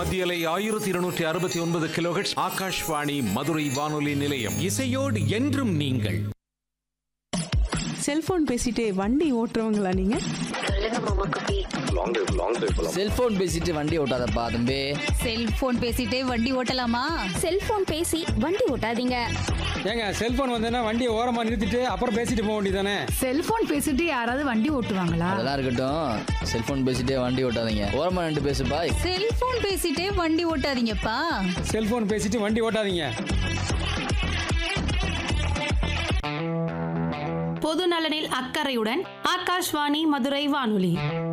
மத்தியலை 1269 கிலோஹெர்ட்ஸ் ஆகாஷ்வாணி மதுரை வானொலி நிலையம். இசையோடு என்றும் நீங்கள். செல்போன் பேசிட்டே வண்டி ஓட்டுறவங்களா நீங்க? செல்போன் பேசிட்டு வண்டி ஓட்டாதப்பா தம்பி. செல்போன் பேசிட்டே வண்டி ஓட்டலாமா? செல்போன் பேசி வண்டி ஓட்டாதீங்க. ஏங்க செல்போன் வந்தேன்னா வண்டியை ஓரமா நிறுத்திட்டு அப்புறம் பேசிட்டு போக வேண்டியதானே. செல்போன் பேசிட்டு யாராவது வண்டி ஓட்டுவாங்களா? அதெல்லாம் இருக்கட்டும், செல்போன் பேசிட்டே வண்டி ஓட்டாதீங்க. ஓரமா நின்று பேசுப்பா. செல்போன் பேசிட்டே வண்டி ஓட்டாதீங்கப்பா. செல்போன் பேசிட்டு வண்டி ஓட்டாதீங்க. பொது நலனில் அக்கறையுடன் ஆகாஷ்வாணி மதுரை வானொலி.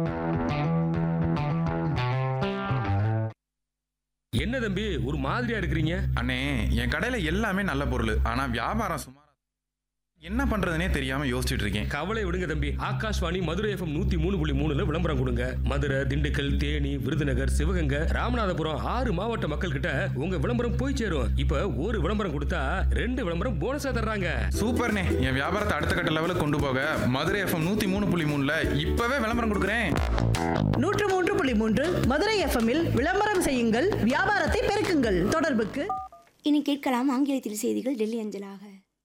என்ன தம்பி ஒரு மாதிரியா இருக்கிறீங்க? அண்ணே, என் கடையில எல்லாமே நல்ல பொருள், ஆனா வியாபாரம் சுமாரா, என்ன பண்றதுனே தெரியாம யோசிச்சுட்டு இருக்கேன். கவலை விடுங்க தம்பி, ஆகாஷ்வாணி மதுரை எஃப்எம் 103.3 விளம்பரம் கொடுங்க. மதுரை, திண்டுக்கல், தேனி, விருதுநகர், சிவகங்கை, ராமநாதபுரம் 6 மாவட்ட மக்கள் கிட்ட உங்க விளம்பரம் போய் சேரும். இப்ப ஒரு விளம்பரம் கொடுத்தா 2 விளம்பரம் போனஸா தர்றாங்க. சூப்பர்ண்ணே, என் வியாபாரத்தை அடுத்த கட்ட லெவலுக்கு கொண்டு போக மதுரை எஃப்எம் 103.3 இப்பவே விளம்பரம் கொடுக்குறேன். 103.3 மதுரை எஃப்எம்மில் விளம்பரம் செய்யுங்கள், வியாபாரத்தை பெருக்குங்கள். தொடர்புக்கு இனி கேட்கலாம் ஆங்கிலத்தில் செய்திகள் டெல்லி அஞ்சலாக.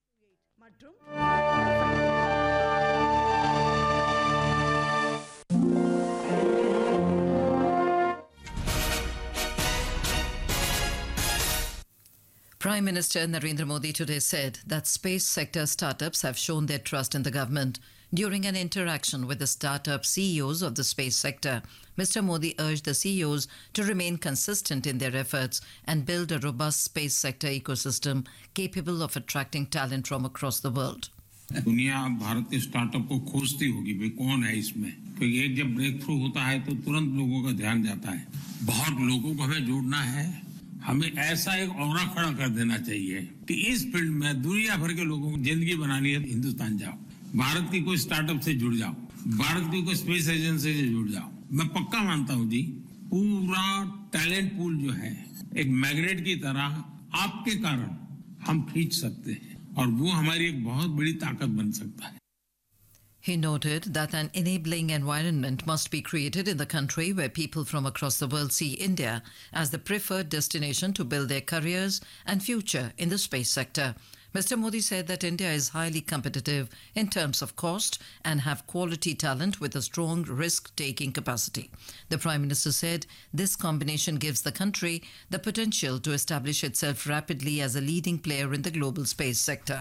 Prime Minister Narendra Modi today said that space sector startups have shown their trust in the government. During an interaction with the startup CEOs of the space sector, Mr. Modi urged the CEOs to remain consistent in their efforts and build a robust space sector ecosystem capable of attracting talent from across the world. दुनिया भारत के startup को खोजती होगी, भाई कौन है इसमें, क्योंकि एक जब ब्रेक थ्रू होता है तो तुरंत लोगों का ध्यान जाता है. बहुत लोगों को हमें जोड़ना है. हमें ऐसा एक औरा खड़ा कर देना चाहिए कि इस फील्ड में दुनिया भर के लोगों को जिंदगी बनानी है. हिंदुस्तान जाओ, भारत की कोई स्टार्टअप से जुड़ जाओ, भारत की कोई स्पेस एजेंसी से जुड़ जाओ. मैं पक्का मानता हूं जी, पूरा टैलेंट पूल जो है एक मैग्नेट की तरह आपके कारण हम खींच सकते हैं और वो हमारी एक बहुत बड़ी ताकत बन सकता है. He noted that an enabling environment must be created in the country where people from across the world see India as the preferred destination to build their careers and future in the space sector. Mr. Modi said that India is highly competitive in terms of cost and have quality talent with a strong risk-taking capacity. The Prime Minister said this combination gives the country the potential to establish itself rapidly as a leading player in the global space sector.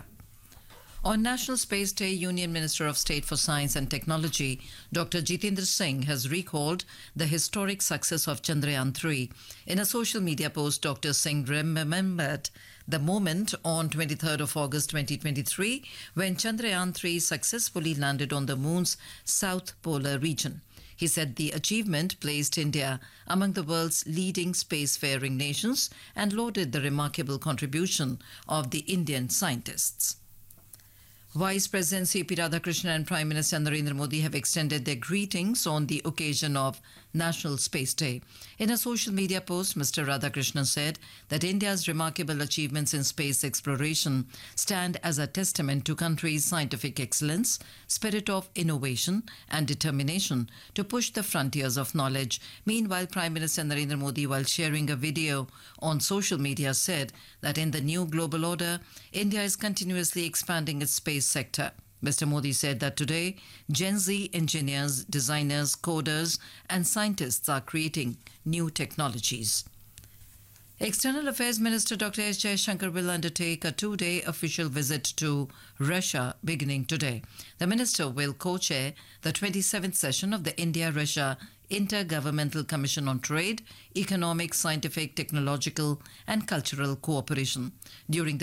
On National Space Day, Union Minister of State for Science and Technology, Dr. Jitendra Singh, has recalled the historic success of Chandrayaan-3. In a social media post, Dr. Singh remembered the moment on 23rd of August 2023 when Chandrayaan-3 successfully landed on the moon's south polar region. He said the achievement placed India among the world's leading spacefaring nations and lauded the remarkable contribution of the Indian scientists. Vice President C.P. Radhakrishnan and Prime Minister Narendra Modi have extended their greetings on the occasion of National Space Day. In a social media post, Mr. Radhakrishnan said that India's remarkable achievements in space exploration stand as a testament to country's scientific excellence, spirit of innovation and determination to push the frontiers of knowledge. Meanwhile, Prime Minister Narendra Modi, while sharing a video on social media, said that in the new global order, India is continuously expanding its space sector. Mr. Modi said that today, Gen Z engineers, designers, coders, and scientists are creating new technologies. External Affairs Minister Dr. S. Jaishankar will undertake a 2-day official visit to Russia beginning today. The minister will co-chair the 27th session of the India-Russia Intergovernmental Commission on Trade, Economic, Scientific, Technological, and Cultural Cooperation. During the